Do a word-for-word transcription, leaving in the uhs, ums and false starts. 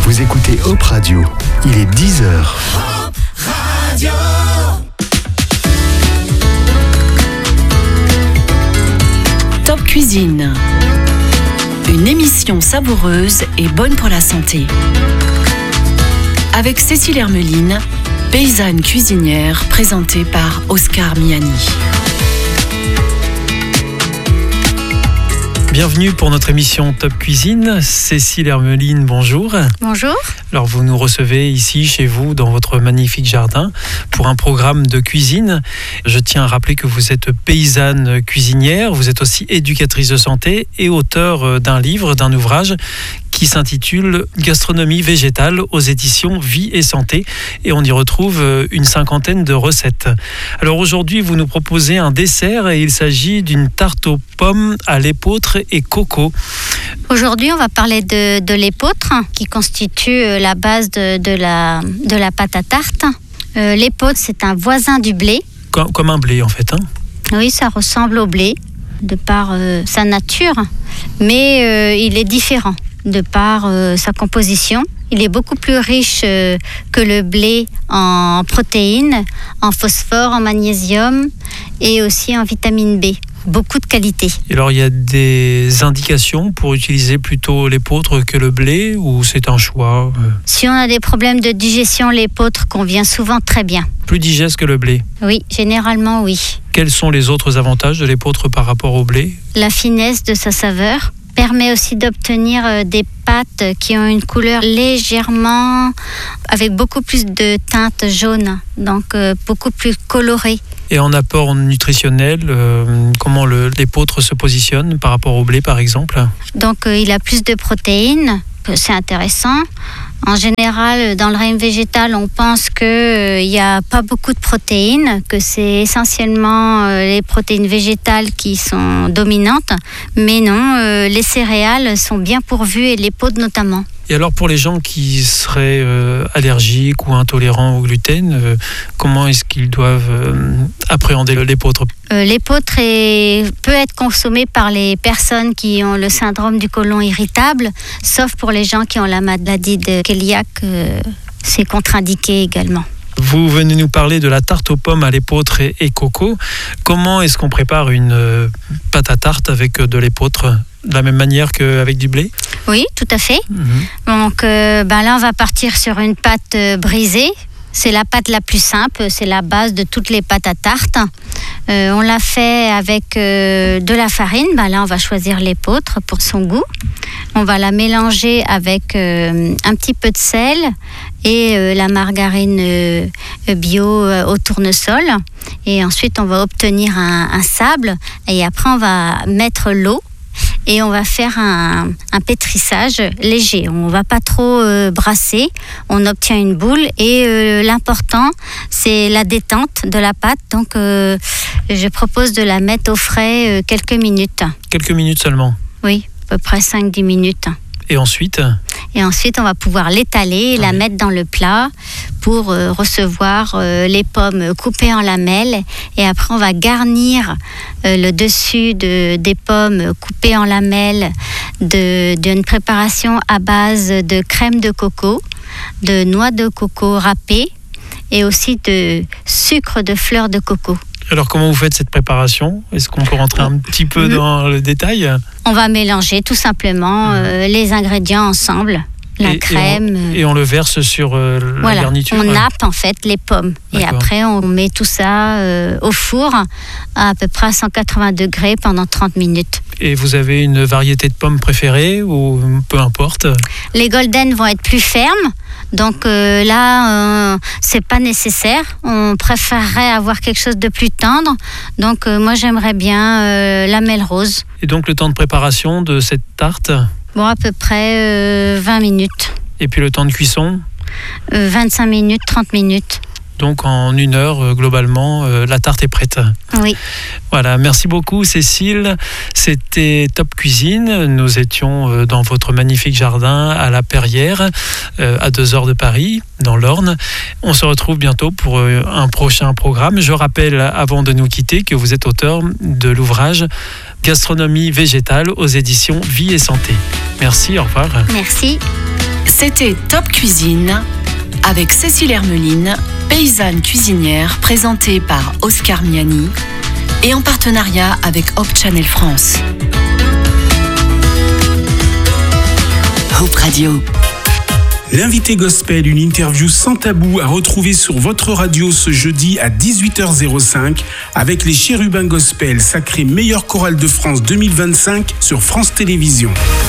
Vous écoutez Hop Radio, il est dix heures. Hop Radio. Top Cuisine. Une émission savoureuse et bonne pour la santé. Avec Cécile Hermeline, paysanne cuisinière, présentée par Oscar Miani. Bienvenue pour notre émission Top Cuisine. Cécile Hermeline, bonjour. Bonjour. Alors vous nous recevez ici, chez vous, dans votre magnifique jardin, pour un programme de cuisine. Je tiens à rappeler que vous êtes paysanne cuisinière, vous êtes aussi éducatrice de santé et auteure d'un livre, d'un ouvrage qui s'intitule « Gastronomie végétale » aux éditions Vie et Santé. Et on y retrouve une cinquantaine de recettes. Alors aujourd'hui, vous nous proposez un dessert et il s'agit d'une tarte aux pommes à l'épeautre et coco. Aujourd'hui, on va parler de, de l'épeautre qui constitue la base de, de, la, de la pâte à tarte. Euh, l'épeautre, c'est un voisin du blé. Comme, comme un blé en fait, hein ? Oui, ça ressemble au blé de par euh, sa nature, mais euh, il est différent de par euh, sa composition. Il est beaucoup plus riche euh, que le blé en protéines, en phosphore, en magnésium et aussi en vitamine B. Beaucoup de qualité. Et alors, il y a des indications pour utiliser plutôt l'épeautre que le blé ou c'est un choix ? Si on a des problèmes de digestion, l'épeautre convient souvent très bien. Plus digeste que le blé ? Oui, généralement oui. Quels sont les autres avantages de l'épeautre par rapport au blé ? La finesse de sa saveur permet aussi d'obtenir des pâtes qui ont une couleur légèrement, avec beaucoup plus de teintes jaunes, donc euh, beaucoup plus colorées. Et en apport nutritionnel, euh, comment le, l'épeautre se positionne par rapport au blé par exemple ? Donc euh, il a plus de protéines, c'est intéressant. En général, dans le règne végétal, on pense qu'il n'y euh, a pas beaucoup de protéines, que c'est essentiellement euh, les protéines végétales qui sont dominantes. Mais non, euh, les céréales sont bien pourvues et l'épeautre notamment. Et alors pour les gens qui seraient euh, allergiques ou intolérants au gluten, euh, comment est-ce qu'ils doivent euh, appréhender l'épeautre ? euh, L'épeautre est, peut être consommée par les personnes qui ont le syndrome du côlon irritable, sauf pour les gens qui ont la maladie de cœliaque, euh, c'est contre-indiqué également. Vous venez nous parler de la tarte aux pommes à l'épeautre et, et coco. Comment est-ce qu'on prépare une euh, pâte à tarte avec de l'épeautre ? De la même manière qu'avec du blé ? Oui, tout à fait. Mmh. Donc euh, ben là, on va partir sur une pâte euh, brisée. C'est la pâte la plus simple, c'est la base de toutes les pâtes à tarte. Euh, on l'a fait avec euh, de la farine. Ben là, on va choisir l'épeautre pour son goût. On va la mélanger avec euh, un petit peu de sel et euh, la margarine euh, bio euh, au tournesol. Et ensuite, on va obtenir un, un sable. Et après, on va mettre l'eau. Et on va faire un, un pétrissage léger. On ne va pas trop euh, brasser. On obtient une boule. Et euh, l'important, c'est la détente de la pâte. Donc, euh, je propose de la mettre au frais euh, quelques minutes. Quelques minutes seulement ? Oui, à peu près cinq à dix minutes. Et ensuite ? Et ensuite, on va pouvoir l'étaler et la mettre dans le plat pour euh, recevoir euh, les pommes coupées en lamelles. Et après, on va garnir euh, le dessus de, des pommes coupées en lamelles de, d'une préparation à base de crème de coco, de noix de coco râpée et aussi de sucre de fleur de coco. Alors, comment vous faites cette préparation ? Est-ce qu'on peut rentrer un petit peu dans le détail ? On va mélanger tout simplement euh, les ingrédients ensemble. La et, crème. Et on, et on le verse sur euh, la voilà, garniture. On nappe en fait les pommes. D'accord. Et après, on met tout ça euh, au four à à peu près à cent quatre-vingts degrés pendant trente minutes. Et vous avez une variété de pommes préférée ou peu importe ? Les golden vont être plus fermes. Donc euh, là, euh, c'est pas nécessaire. On préférerait avoir quelque chose de plus tendre. Donc euh, moi, j'aimerais bien euh, lamelle rose. Et donc le temps de préparation de cette tarte ? Bon, à peu près euh, vingt minutes. Et puis le temps de cuisson ? euh, vingt-cinq minutes, trente minutes. Donc en une heure, euh, globalement, euh, la tarte est prête. Oui. Voilà, merci beaucoup Cécile. C'était Top Cuisine. Nous étions euh, dans votre magnifique jardin à la Perrière, euh, à deux heures de Paris, dans l'Orne. On se retrouve bientôt pour euh, un prochain programme. Je rappelle, avant de nous quitter, que vous êtes auteur de l'ouvrage Gastronomie végétale aux éditions Vie et Santé. Merci, au revoir. Merci. C'était Top Cuisine avec Cécile Hermeline, paysanne cuisinière, présentée par Oscar Miani et en partenariat avec Hope Channel France. Hope Radio. L'invité gospel, une interview sans tabou à retrouver sur votre radio ce jeudi à dix-huit heures cinq avec les Chérubins Gospel, sacré meilleure chorale de France deux mille vingt-cinq sur France Télévisions.